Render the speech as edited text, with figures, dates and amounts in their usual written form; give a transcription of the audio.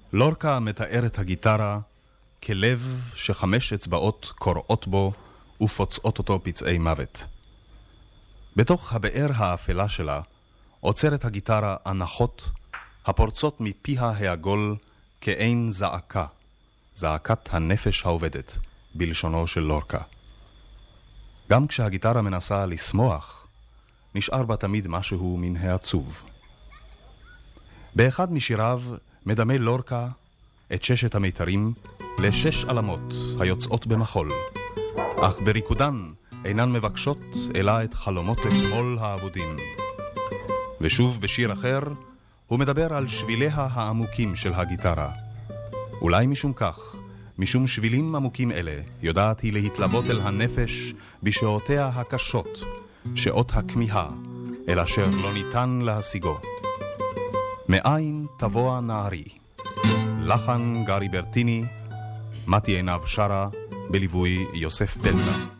לורקה מתאר את הגיטרה כלב שחמש אצבעות קוראות בו ופוצעות אותו פצעי מוות. בתוך הבאר האפלה שלה עוצרת הגיטרה הנחות הפורצות מפיה העגול כאין זעקה, זעקת הנפש העובדת, בלשונו של לורקה. גם כשהגיטרה מנסה לשמוח, נשאר בה תמיד משהו מן העצוב. באחד משיריו מדמה לורקה את ששת המיתרים לשש עלמות היוצאות במחול, אך בריקודן אינן מבקשות אלא את חלומות אתמול האבודים. ושוב בשיר אחר הוא מדבר על שביליה העמוקים של הגיטרה. אולי משום כך, משום שבילים עמוקים אלה, יודעת היא להתלוות אל הנפש בשעותיה הקשות, שעות הכמיהה, אל אשר לא ניתן להשיגו. מאין תבוא נערי, לחן גרי ברטיני, מתי עיניו שרה, בליווי יוסף פלדה.